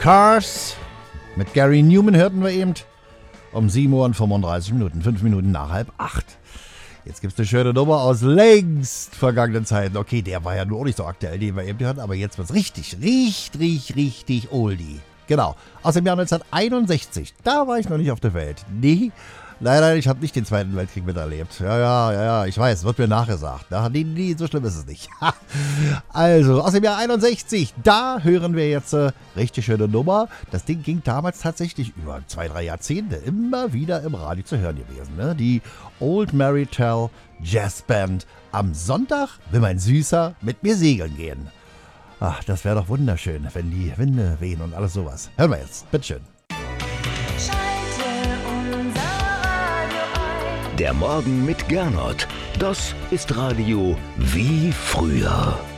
Cars mit Gary Newman hörten wir eben um 7 Uhr und 35 Minuten, 5 Minuten nach 7:30. Jetzt gibt es eine schöne Nummer aus längst vergangenen Zeiten. Okay, der war ja nur auch nicht so aktuell, den wir eben gehört, aber jetzt wird es richtig oldie. Genau, aus dem Jahr 1961. Da war ich noch nicht auf der Welt. Nee, leider, ich habe nicht den Zweiten Weltkrieg miterlebt. Ja, ich weiß, wird mir nachgesagt. Ja, nee, so schlimm ist es nicht. Also, aus dem Jahr 61, da hören wir jetzt richtig schöne Nummer. Das Ding ging damals tatsächlich über 2-3 Jahrzehnte immer wieder im Radio zu hören gewesen. Ne? Die Old Marital Jazz Band. Am Sonntag will mein Süßer mit mir segeln gehen. Ach, das wäre doch wunderschön, wenn die Winde wehen und alles sowas. Hören wir jetzt, bitteschön. Der Morgen mit Gernot. Das ist Radio wie früher.